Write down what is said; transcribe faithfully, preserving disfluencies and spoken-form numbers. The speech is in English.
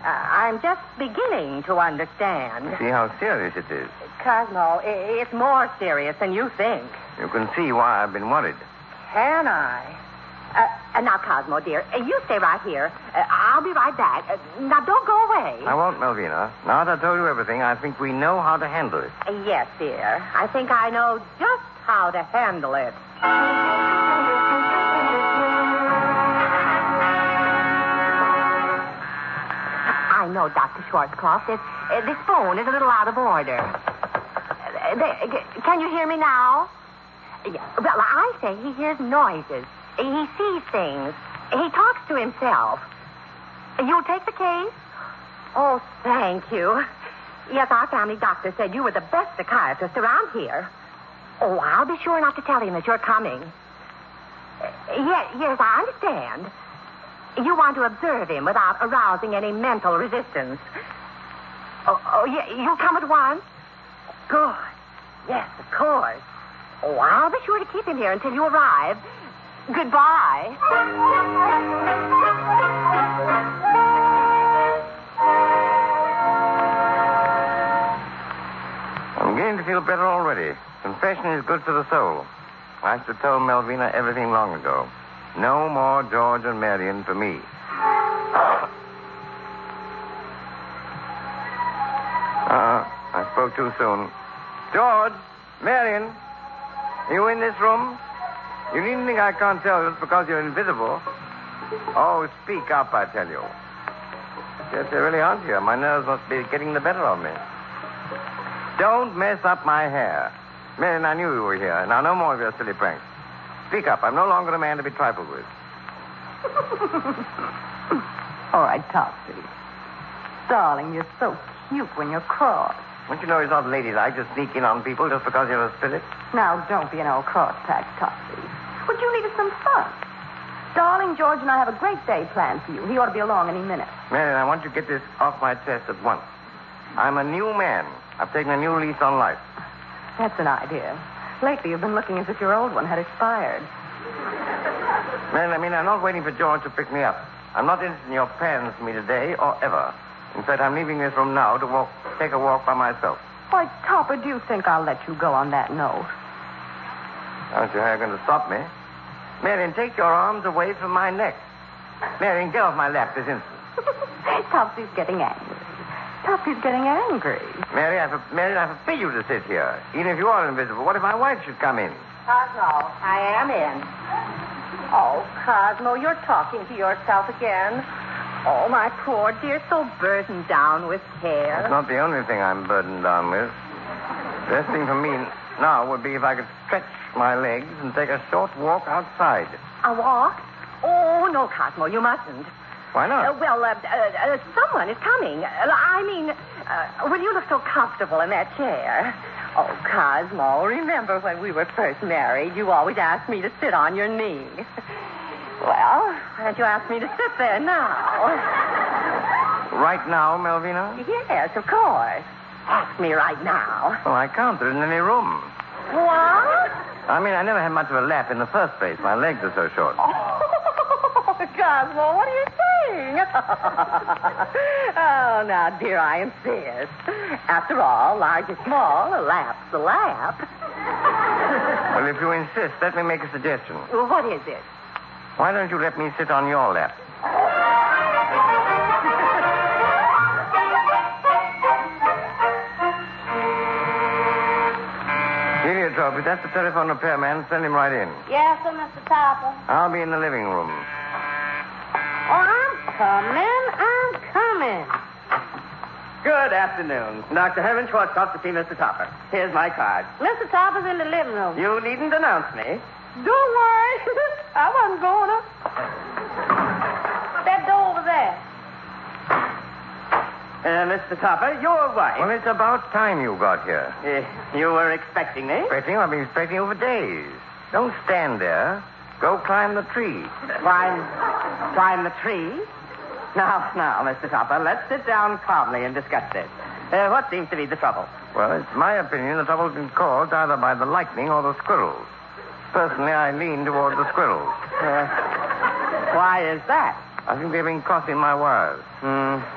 I'm just beginning to understand. See how serious it is. Cosmo, i- it's more serious than you think. You can see why I've been worried. Can I? Uh, uh, now, Cosmo, dear, uh, you stay right here. Uh, I'll be right back. Uh, now, don't go away. I won't, Melvina. Now that I've told you everything, I think we know how to handle it. Uh, yes, dear. I think I know just how to handle it. I know, Doctor Schwarzkopf. This, uh, this phone is a little out of order. Uh, there, uh, can you hear me now? Yeah. Well, I say he hears noises. He sees things. He talks to himself. You'll take the case? Oh, thank you. Yes, our family doctor said you were the best psychiatrist around here. Oh, I'll be sure not to tell him that you're coming. Yes, yes, I understand. You want to observe him without arousing any mental resistance. Oh, oh yeah, you'll come at once? Good. Yes, of course. Oh, I'll be sure to keep him here until you arrive. Goodbye. I'm beginning to feel better already. Confession is good for the soul. I should have told Melvina everything long ago. No more George and Marion for me. Uh-uh. I spoke too soon. George, Marion, are you in this room? You needn't think I can't tell just because you're invisible. Oh, speak up, I tell you. Yes, they really aren't here. My nerves must be getting the better of me. Don't mess up my hair. Marion, I knew you were here. Now, no more of your silly pranks. Speak up. I'm no longer a man to be trifled with. All right, Topsy. Darling, you're so cute when you're cross. Don't you know it's not ladylike to sneak in on people just because you're a spirit? Now, don't be an old cross-patch, Topsy. Would you needed some fun? Darling, George and I have a great day planned for you. He ought to be along any minute. Marion, I want you to get this off my chest at once. I'm a new man. I've taken a new lease on life. That's an idea. Lately, you've been looking as if your old one had expired. Marion, I mean, I'm not waiting for George to pick me up. I'm not interested in your plans for me today or ever. In fact, I'm leaving this room now to walk, take a walk by myself. Why, Topper, do you think I'll let you go on that note? I don't see how you're going to stop me. Marion, take your arms away from my neck. Marion, get off my lap this instant. Topsy's getting angry. Topsy's getting angry. Mary, I, for, Mary, I forbid you to sit here. Even if you are invisible, what if my wife should come in? Cosmo, I am in. Oh, Cosmo, you're talking to yourself again. Oh, my poor dear, so burdened down with care. That's not the only thing I'm burdened down with. The best thing for me now would be if I could stretch my legs and take a short walk outside. A walk? Oh, no, Cosmo, you mustn't. Why not? Uh, well, uh, uh, uh, someone is coming. Uh, I mean, uh, will you look so comfortable in that chair? Oh, Cosmo, remember when we were first married, you always asked me to sit on your knee. Well, why don't you ask me to sit there now? Right now, Melvina? Yes, of course. Ask me right now. Well, I can't. There isn't any room. What? I mean, I never had much of a lap in the first place. My legs are so short. Oh, Cosmo, what are you saying? Oh, now, dear, I insist. After all, large or small, a lap's a lap. Well, if you insist, let me make a suggestion. Well, what is it? Why don't you let me sit on your lap? Heliotrope, if that's the telephone repairman, send him right in. Yes, sir, Mister Topper. I'll be in the living room. Oh, I'm coming. I'm coming. Good afternoon. Doctor Herman Schwarzkopf to see Mister Topper. Here's my card. Mister Topper's in the living room. You needn't announce me. Don't worry. I wasn't going up. That door over there. Uh, Mister Topper, your wife. Well, it's about time you got here. Uh, you were expecting me? Expecting you? I've been expecting you for days. Don't stand there. Go climb the tree. Climb, climb the tree? Now, now, Mister Topper, let's sit down calmly and discuss this. Uh, what seems to be the trouble? Well, it's my opinion the trouble's been caused either by the lightning or the squirrels. Personally, I lean toward the squirrels. Uh, why is that? I think they've been crossing my wires. Hmm.